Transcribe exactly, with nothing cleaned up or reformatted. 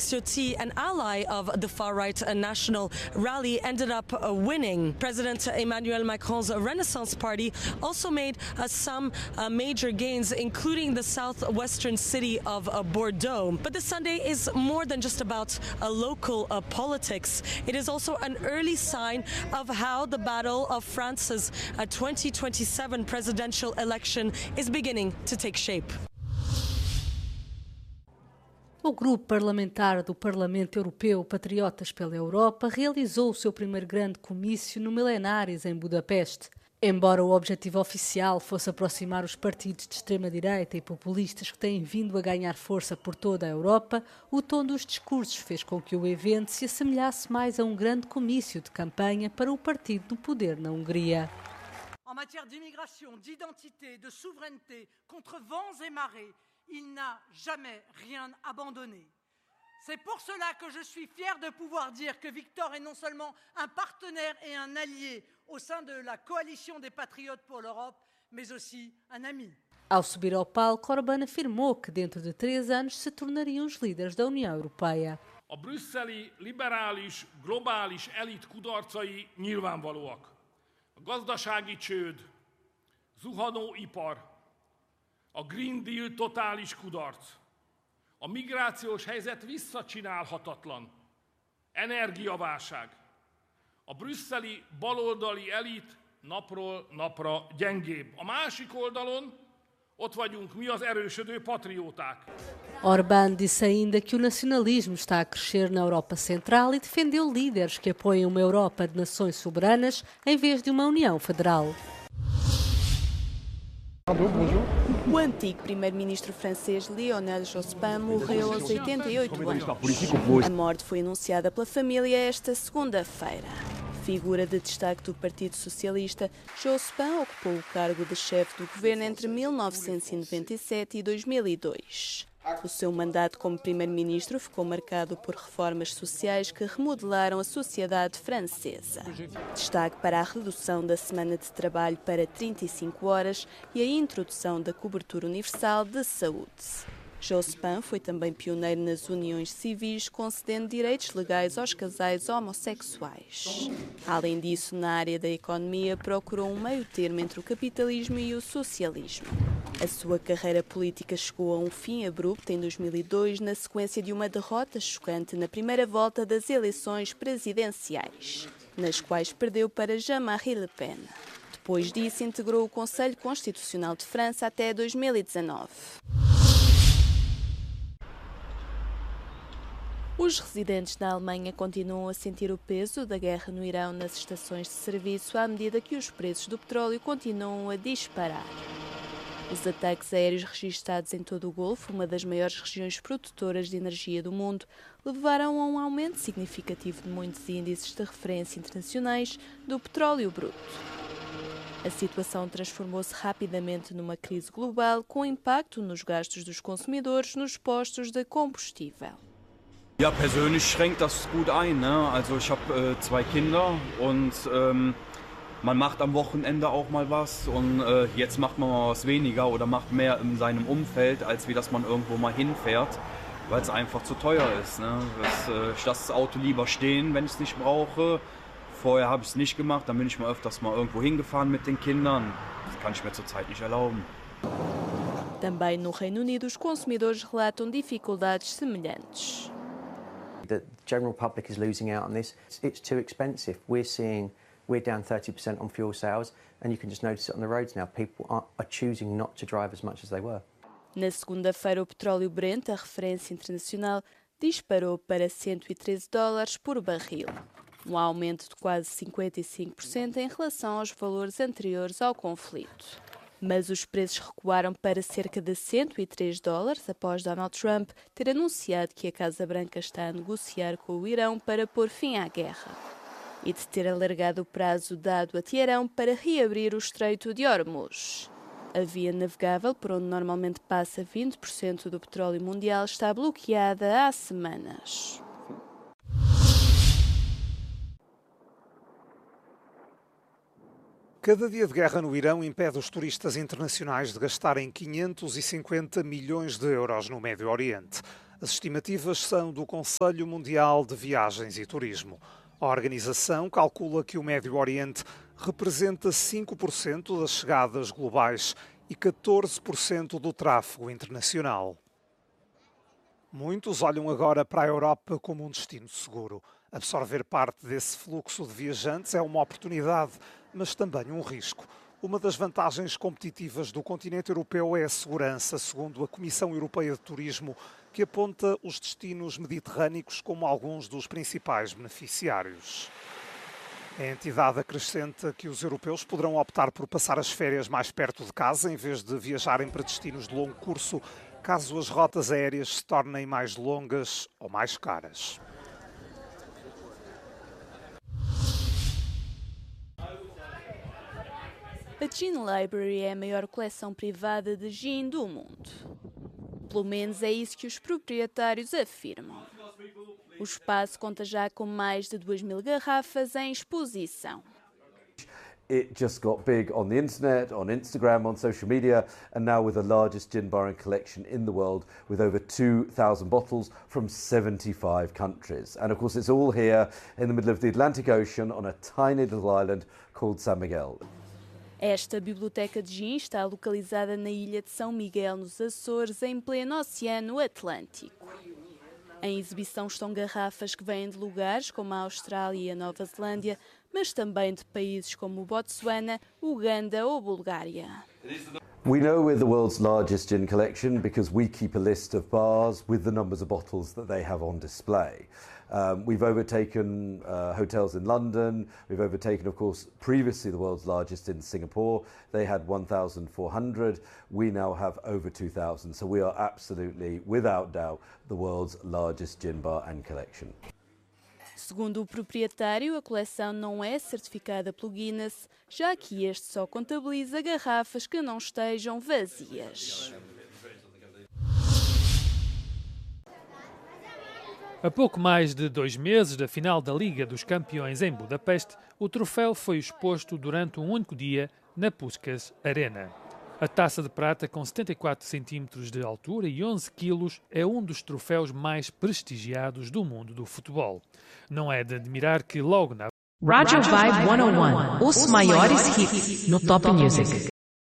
Ciotti, an ally of the far-right National Rally, ended up uh, winning. President Emmanuel Macron's Renaissance Party also made uh, some uh, major gains, including the southwestern city of uh, Bordeaux. But this Sunday is more than just about uh, local uh, politics. It is also an early sign of how the battle of France's uh, twenty twenty-seven presidential election is beginning to take shape. O grupo parlamentar do Parlamento Europeu Patriotas pela Europa realizou o seu primeiro grande comício no Milenares, em Budapeste. Embora o objetivo oficial fosse aproximar os partidos de extrema-direita e populistas que têm vindo a ganhar força por toda a Europa, o tom dos discursos fez com que o evento se assemelhasse mais a um grande comício de campanha para o partido no poder na Hungria. En matière d'immigration, d'identité, de souveraineté, contre vents et marées, il n'a jamais rien abandonné. C'est pour cela que je suis fier de pouvoir dire que Victor est non seulement un partenaire et un allié au sein de la coalition des patriotes pour l'Europe, mais aussi un ami. Ao subir ao palco, Orbán afirmou que dentro de três anos se tornariam os líderes da União Europeia. A brüsszeli liberális, globális elit kudarcai nyilvánvalóak. A gazdasági csőd, zuhanó ipar, a Green Deal totális kudarc, a migrációs helyzet visszacsinálhatatlan, energiaválság, a brüsszeli baloldali elit napról napra gyengébb. A másik oldalon ott vagyunk mi, az erősödő patrióták. Orbán disse ainda que o nacionalismo está a crescer na Europa Central e defendeu líderes que apoiam uma Europa de nações soberanas em vez de uma União Federal. O antigo primeiro-ministro francês Lionel Jospin morreu aos oitenta e oito anos. A morte foi anunciada pela família esta segunda-feira. Figura de destaque do Partido Socialista, Jospin ocupou o cargo de chefe do governo entre mil novecentos e noventa e sete e dois mil e dois. O seu mandato como primeiro-ministro ficou marcado por reformas sociais que remodelaram a sociedade francesa. Destaque para a redução da semana de trabalho para trinta e cinco horas e a introdução da cobertura universal de saúde. Jospin foi também pioneiro nas uniões civis, concedendo direitos legais aos casais homossexuais. Além disso, na área da economia, procurou um meio-termo entre o capitalismo e o socialismo. A sua carreira política chegou a um fim abrupto em dois mil e dois, na sequência de uma derrota chocante na primeira volta das eleições presidenciais, nas quais perdeu para Jean-Marie Le Pen. Depois disso, integrou o Conselho Constitucional de França até dois mil e dezenove. Os residentes da Alemanha continuam a sentir o peso da guerra no Irão nas estações de serviço à medida que os preços do petróleo continuam a disparar. Os ataques aéreos registados em todo o Golfo, uma das maiores regiões produtoras de energia do mundo, levaram a um aumento significativo de muitos índices de referência internacionais do petróleo bruto. A situação transformou-se rapidamente numa crise global, com impacto nos gastos dos consumidores nos postos de combustível. Ja, persönlich schränkt das gut ein, ne? Also ich habe äh, zwei Kinder und ähm, man macht am Wochenende auch mal was und äh, jetzt macht man mal was weniger oder macht mehr in seinem Umfeld, als wie dass man irgendwo mal hinfährt, weil es einfach zu teuer ist, ne? Das, äh, ich lasse das Auto lieber stehen, wenn ich es nicht brauche. Vorher habe ich es nicht gemacht, dann bin ich mal öfters mal irgendwo hingefahren mit den Kindern. Das kann ich mir zurzeit nicht erlauben. Também no Reino Unido, os consumidores relatam dificuldades semelhantes. The general public is losing out on this. It's too expensive. We're seeing we're down thirty percent on fuel sales, and you can just notice it on the roads now. People are, are choosing not to drive as much as they were. Na segunda-feira, o petróleo Brent, a referência internacional, disparou para cento e treze dólares por barril, um aumento de quase cinquenta e cinco por cento em relação aos valores anteriores ao conflito. Mas os preços recuaram para cerca de cento e três dólares após Donald Trump ter anunciado que a Casa Branca está a negociar com o Irão para pôr fim à guerra e de ter alargado o prazo dado a Teherão para reabrir o Estreito de Hormuz. A via navegável, por onde normalmente passa vinte por cento do petróleo mundial, está bloqueada há semanas. Cada dia de guerra no Irão impede os turistas internacionais de gastarem quinhentos e cinquenta milhões de euros no Médio Oriente. As estimativas são do Conselho Mundial de Viagens e Turismo. A organização calcula que o Médio Oriente representa cinco por cento das chegadas globais e catorze por cento do tráfego internacional. Muitos olham agora para a Europa como um destino seguro. Absorver parte desse fluxo de viajantes é uma oportunidade, mas também um risco. Uma das vantagens competitivas do continente europeu é a segurança, segundo a Comissão Europeia de Turismo, que aponta os destinos mediterrâneos como alguns dos principais beneficiários. A entidade acrescenta que os europeus poderão optar por passar as férias mais perto de casa, em vez de viajarem para destinos de longo curso, caso as rotas aéreas se tornem mais longas ou mais caras. A Gin Library é a maior coleção privada de gin do mundo. Pelo menos é isso que os proprietários afirmam. O espaço conta já com mais de duas mil garrafas em exposição. It just got big on the internet, on Instagram, on social media, and now with the largest gin bar and collection in the world, with over two thousand bottles from seventy-five countries. And of course it's all here in the middle of the Atlantic Ocean on a tiny little island called San Miguel. Esta biblioteca de gin está localizada na ilha de São Miguel, nos Açores, em pleno Oceano Atlântico. Em exibição estão garrafas que vêm de lugares como a Austrália e a Nova Zelândia, mas também de países como Botsuana, Uganda ou Bulgária. We know we're the world's largest gin collection because we keep a list of bars with the numbers of bottles that they have on display. Um, we've overtaken uh, hotels in London. We've overtaken, of course, previously the world's largest in Singapore. They had one thousand four hundred. We now have over two thousand. So we are absolutely, without doubt, the world's largest gin bar and collection. Segundo o proprietário, a coleção não é certificada pelo Guinness, já que este só contabiliza garrafas que não estejam vazias. A pouco mais de dois meses da final da Liga dos Campeões em Budapeste, o troféu foi exposto durante um único dia na Puskás Arena. A taça de prata, com setenta e quatro centímetros de altura e onze quilos, é um dos troféus mais prestigiados do mundo do futebol. Não é de admirar que logo na Rádio Vibe cento e um, os maiores hits no Top Music.